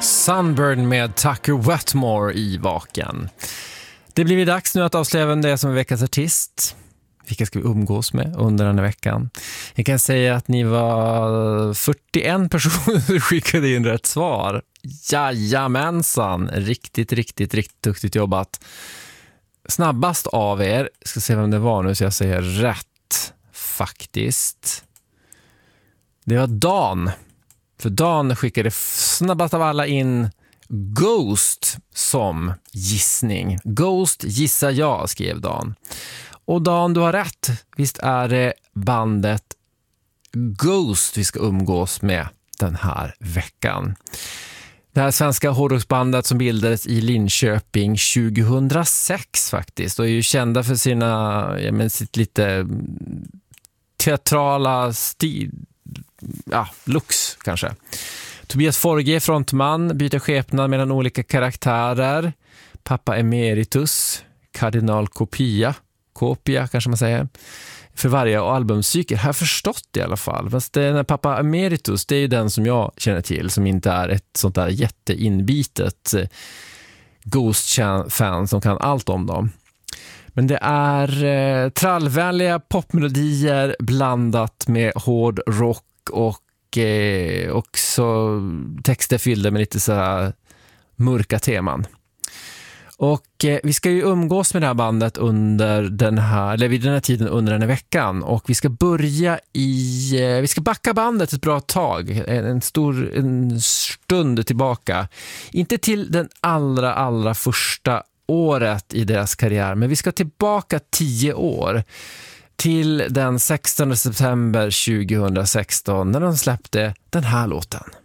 Sunburn med Tucker Wetmore i Vaken. Det blir dags nu att avslöja vem det är som är veckans artist. Vilka ska vi umgås med under den här veckan? Jag kan säga att ni var 41 personer som skickade in rätt svar. Jajamensan! Riktigt duktigt jobbat. Snabbast av er, ska se vem det var nu så jag säger rätt faktiskt. Det var Dan. För Dan skickade snabbast av alla in Ghost som gissning. Ghost gissar jag, skrev Dan. Och Dan, du har rätt. Visst är det bandet Ghost vi ska umgås med den här veckan. Det här svenska hårdrocksbandet som bildades i Linköping 2006 faktiskt. Och är ju kända för sitt lite teatrala stil. Ja, looks kanske. Tobias Forge, frontman, byter skepnad mellan olika karaktärer. Pappa Emeritus, kardinal Kopia kanske man säger, för varje albumcykel. Har jag förstått det i alla fall. Fast den här Pappa Emeritus, det är ju den som jag känner till, som inte är ett sånt där jätteinbitet Ghost-fan som kan allt om dem. Men det är trallvänliga popmelodier blandat med hård rock och också texter fyllda med lite så här mörka teman. Och vi ska ju umgås med det här bandet vid den här tiden under den här veckan. Och vi ska vi ska backa bandet ett bra tag, en stund tillbaka. Inte till den allra första året i deras karriär, men vi ska tillbaka 10 år till den 16 september 2016 när de släppte den här låten.